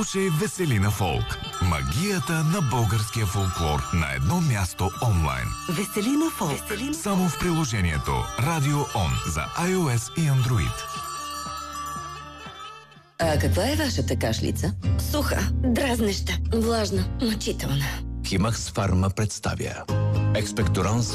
Слушай Веселина Фолк. Магията на българския фолклор на едно място онлайн. Веселина Фолк. Само в приложението Радио Он за iOS и Android. А каква е вашата кашлица? Суха, дразнеща, влажна, мъчителна. Химакс Фарма представя Експекторанс